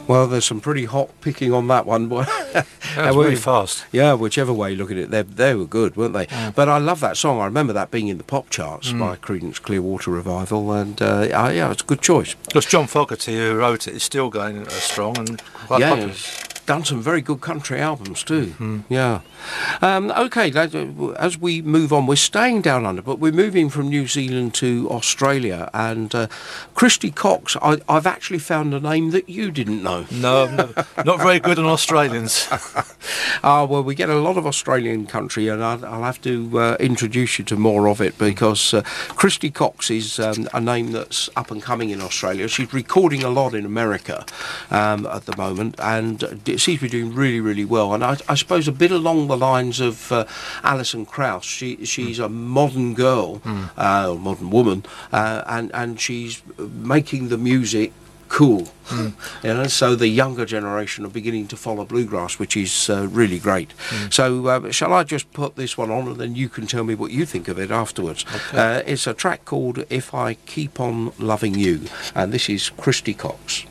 Well, there's some pretty hot picking on that one. That was really fast. Yeah, whichever way you look at it, they were good, weren't they? Yeah. But I love that song. I remember that being in the pop charts by Creedence Clearwater Revival, and yeah, it's a good choice. Because John Fogerty, who wrote it, is still going strong and quite popular. He's done some very good country albums too. Yeah. Okay, as we move on, we're staying down under, but we're moving from New Zealand to Australia. And Christy Cox, I've actually found a name that you didn't know. No, not very good on Australians. Well, we get a lot of Australian country, and I'll have to introduce you to more of it, because Christy Cox is a name that's up and coming in Australia. She's recording a lot in America at the moment, and seems to be doing really, really well. And I suppose a bit along the lines of Alison Krauss. She's a modern girl, modern woman, and she's making the music cool. So the younger generation are beginning to follow bluegrass, which is really great. So shall I just put this one on, and then you can tell me what you think of it afterwards? Okay. It's a track called If I Keep On Loving You, and this is Christy Cox.